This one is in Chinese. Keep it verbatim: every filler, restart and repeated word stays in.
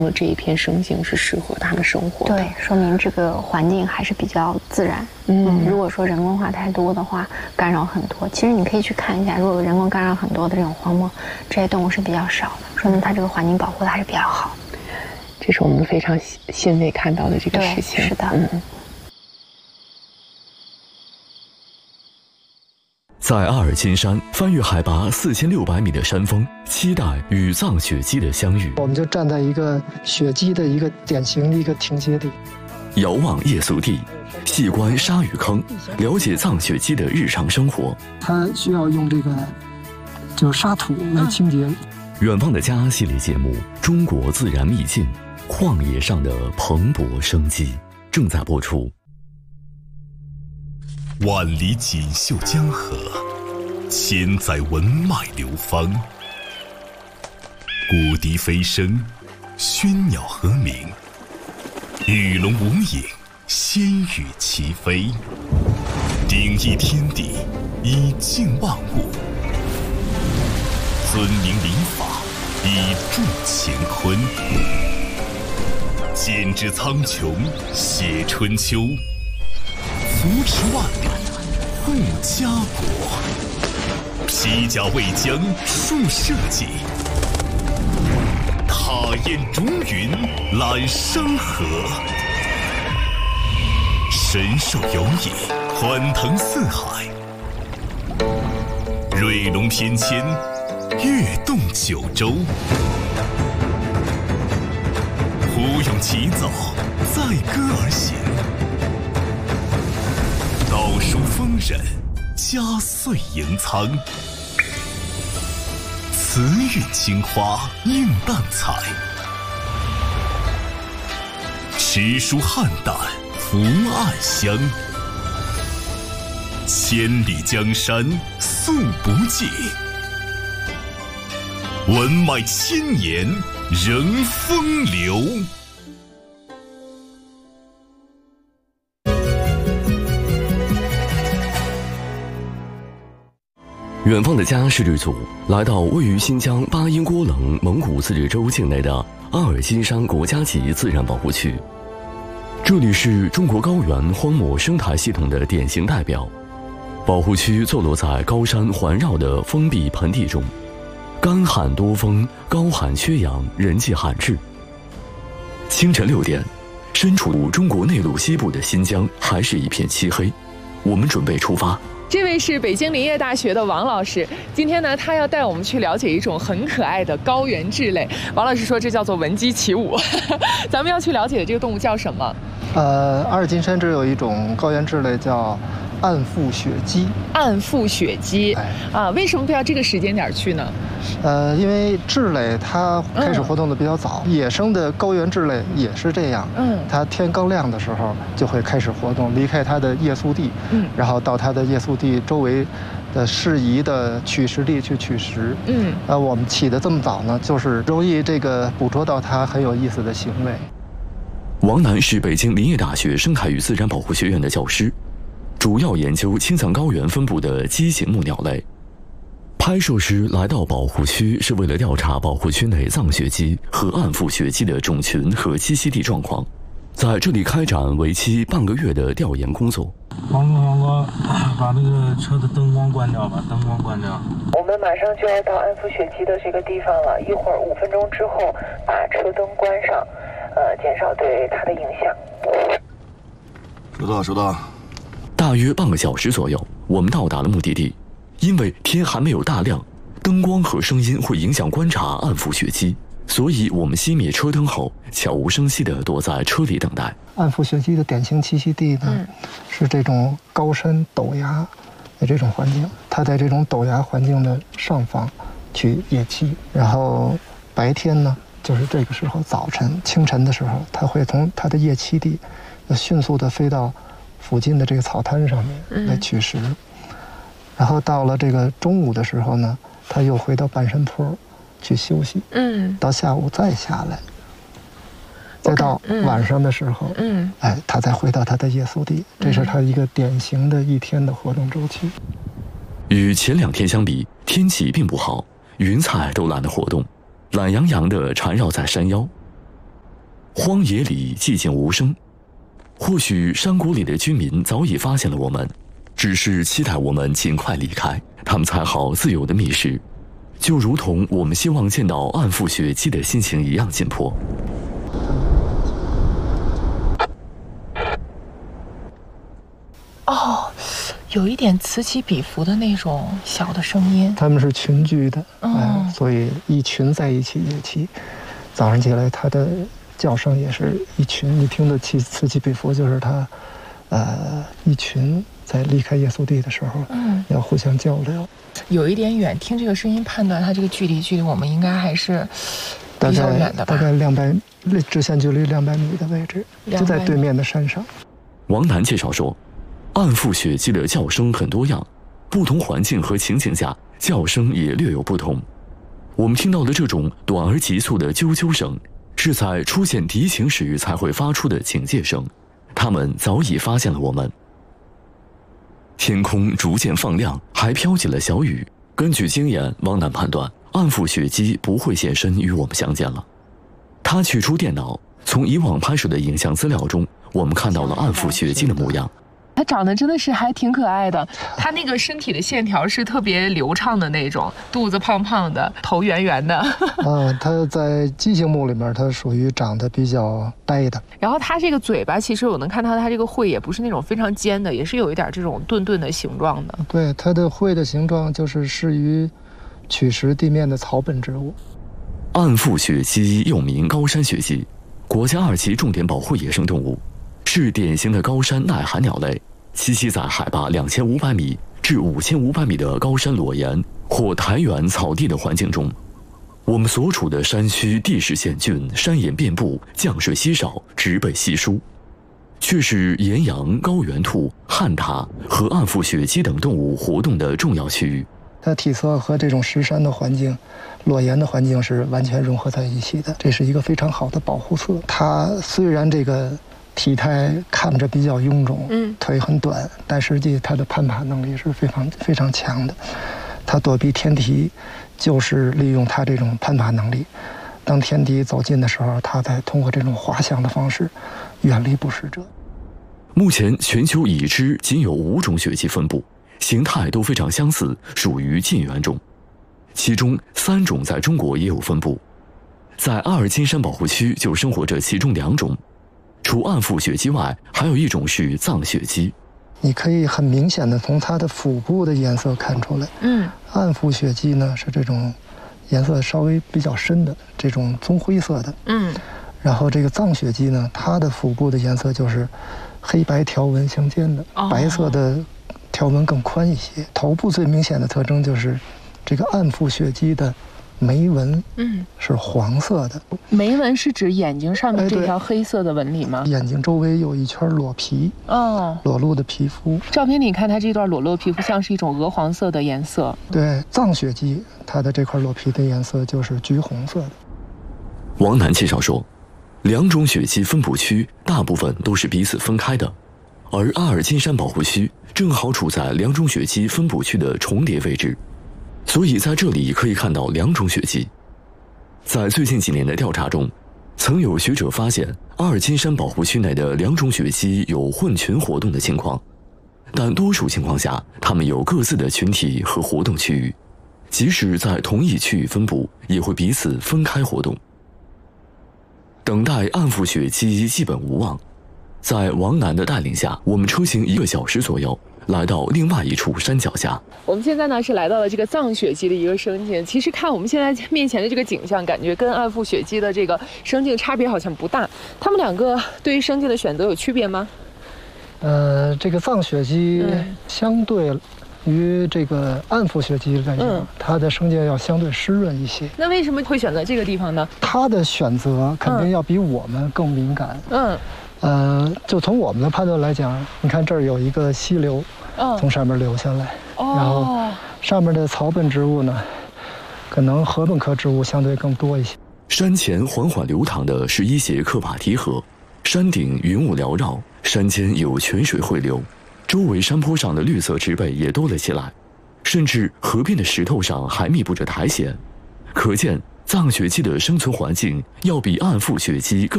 这一片生境是适合它的生活的。 对，说明这个环境还是比较自然。嗯，如果说人工化太多的话，干扰很多。其实你可以去看一下，如果人工干扰很多的这种荒漠，这些动物是比较少的，说明它这个环境保护的还是比较好。 这是我们非常欣慰看到的这个事情。 是的。 嗯。 在阿尔金山翻越海拔四千六百米的山峰，期待与藏雪姬的相遇。 我们就站在一个雪姬的一个典型的一个停歇地， 遥望夜宿地，细观沙峪坑，了解藏雪姬的日常生活。 它需要用这个就是沙土来清洁。 远方的家系列节目《中国自然秘境》，旷野上的蓬勃生机正在播出。 万里锦绣江河，千载文脉流芳。古笛飞声，喧鸟和鸣，与龙无影，仙羽齐飞。鼎益天地，以静万物；尊明临法，以助乾坤。剪纸苍穹，写春秋。扶持万里，护家国；披甲为疆，树社稷；踏烟逐云，揽山河；神兽游弋，欢腾四海；瑞龙翩跹，跃动九州；虎勇齐走，载歌而行。道书丰稔，家岁盈仓；慈韵青花，映淡彩；诗书汉淡，福暗香。千里江山，素不尽；文脉千年，仍风流。 远方的家视剧组来到位于新疆巴音郭楞蒙古自治州境内的阿尔金山国家级自然保护区。这里是中国高原荒漠生态系统的典型代表。保护区坐落在高山环绕的封闭盆地中，干旱多风，高寒缺氧，人迹罕至。清晨六点，身处中国内陆西部的新疆还是一片漆黑，我们准备出发。 这位是北京林业大学的王老师，今天呢，他要带我们去了解一种很可爱的高原雉类。王老师说这叫做闻鸡起舞，咱们要去了解的这个动物叫什么？ 呃，阿尔金山这有一种高原雉类叫暗腹雪鸡。 暗腹雪鸡，哎、啊，为什么不要这个时间点去呢？ 呃，因为雉类它开始活动的比较早，嗯、野生的高原雉类也是这样。嗯，它天刚亮的时候就会开始活动，离开它的夜宿地，嗯，然后到它的夜宿地周围的适宜的取食地去取食。嗯，呃，我们起得这么早呢，就是容易这个捕捉到它很有意思的行为。 王楠是北京林业大学生态与自然保护学院的教师，主要研究青藏高原分布的鸡形目鸟类。拍摄时来到保护区是为了调查保护区内藏雪鸡和暗腹雪鸡的种群和栖息地状况，在这里开展为期半个月的调研工作。 王哥，王哥，把那个车的灯光关掉，把灯光关掉。 我们马上就要到暗腹雪鸡的这个地方了，一会儿五分钟之后把车灯关上，呃，减少对它的影响。 收到，收到。 大约半个小时左右，我们到达了目的地。因为天还没有大亮，灯光和声音会影响观察暗腹雪鸡，所以我们熄灭车灯后，悄无声息地躲在车里等待。 暗腹雪鸡的典型栖息地呢，嗯、是这种高山陡崖的这种环境，它在这种陡崖环境的上方去夜栖，然后白天呢，就是这个时候早晨清晨的时候，它会从它的夜栖地迅速地飞到附近的这个草滩上面来取食。嗯，然后到了这个中午的时候呢，他又回到半山坡去休息。嗯，到下午再下来，再到晚上的时候，嗯，哎，他再回到他的夜宿地。这是他一个典型的一天的活动周期。 与前两天相比，天气并不好，云彩都懒得活动，懒洋洋地缠绕在山腰。 荒野里寂静无声，或许山谷里的居民早已发现了我们，只是期待我们尽快离开，他们才好自由地觅食，就如同我们希望见到暗腹雪鸡的心情一样紧迫。 哦，有一点此起彼伏的那种小的声音。 它们是群居的， 哦哎，所以一群在一起夜栖。早上起来，它的叫声也是一群，你听的起此起彼伏，就是它，呃，一群在离开夜宿地的时候，嗯，要互相交流。 有一点远，听这个声音判断它这个距离，距离我们应该还是比较远的吧？ 大概两百直线距离两百米的位置，就在对面的山上。 王楠介绍说，暗腹雪鸡的叫声很多样，不同环境和情景下叫声也略有不同。我们听到的这种短而急促的啾啾声，是在出现敌情时才会发出的警戒声，他们早已发现了我们。天空逐渐放亮，还飘起了小雨。根据经验，王楠判断暗腹雪鸡不会现身与我们相见了。他取出电脑，从以往拍摄的影像资料中，我们看到了暗腹雪鸡的模样。 它长得真的是还挺可爱的，它那个身体的线条是特别流畅的那种，肚子胖胖的，头圆圆的。 啊，它在畸形目里面，它属于长得比较呆的。 然后它这个嘴巴，其实我能看到它这个喙也不是那种非常尖的，也是有一点这种钝钝的形状的。 对，它的喙的形状就是适于取食地面的草本植物。 暗腹雪鸡又名高山雪鸡，国家二级重点保护野生动物，是典型的高山耐寒鸟类，栖息在海拔两千五百米至五千五百米的高山裸岩或苔原草地的环境中。我们所处的山区地势险峻，山岩遍布，降水稀少，植被稀疏，却是岩羊、高原兔、旱獭和暗腹雪鸡等动物活动的重要区域。 它体色和这种石山的环境、裸岩的环境是完全融合在一起的，这是一个非常好的保护色。它虽然这个体态看着比较臃肿，嗯，腿很短，但实际它的攀爬能力是非常非常强的。它躲避天敌，就是利用它这种攀爬能力。当天敌走近的时候，它再通过这种滑翔的方式远离捕食者。 目前全球已知仅有五种雪鸡分布，形态都非常相似，属于近缘种。其中三种在中国也有分布，在阿尔金山保护区就生活着其中两种。除暗腹雪鸡外，还有一种是藏雪鸡。 你可以很明显的从它的腹部的颜色看出来，嗯，暗腹雪鸡呢是这种颜色稍微比较深的这种棕灰色的，嗯，然后这个藏雪鸡呢，它的腹部的颜色就是黑白条纹相间的，哦、白色的条纹更宽一些。头部最明显的特征就是这个暗腹雪鸡的眉纹，嗯，是黄色的。 眉纹是指眼睛上面这条黑色的纹理吗？ 眼睛周围有一圈裸皮，哦，裸露的皮肤。 照片里看它这段裸露皮肤像是一种鹅黄色的颜色。 对，藏雪鸡它的这块裸皮的颜色就是橘红色的。 王楠介绍说，两种雪鸡分布区大部分都是彼此分开的，而阿尔金山保护区正好处在两种雪鸡分布区的重叠位置。所以在这里可以看到两种雪鸡。在最近几年的调查中，曾有学者发现阿尔金山保护区内的两种雪鸡有混群活动的情况，但多数情况下，它们有各自的群体和活动区域，即使在同一区域分布，也会彼此分开活动。等待暗腹雪鸡基本无望，在王楠的带领下，我们车行一个小时左右，来到另外一处山脚下。 我们现在呢是来到了这个藏雪鸡的一个生境。其实看我们现在面前的这个景象，感觉跟暗腹雪鸡的这个生境差别好像不大。它们两个对于生境的选择有区别吗？ 呃，这个藏雪鸡相对于这个暗腹雪鸡来讲，嗯、它的生境要相对湿润一些。 那为什么会选择这个地方呢？ 它的选择肯定要比我们更敏感。嗯。呃，就从我们的判断来讲，你看这儿有一个溪流，哦、从上面流下来，哦、然后上面的草本植物呢，可能禾本科植物相对更多一些。 山前缓缓流淌的是伊协克瓦提河，山顶云雾缭绕，山间有泉水汇流，周围山坡上的绿色植被也多了起来，甚至河边的石头上还密布着苔藓，可见藏雪鸡的生存环境要比暗腹雪鸡更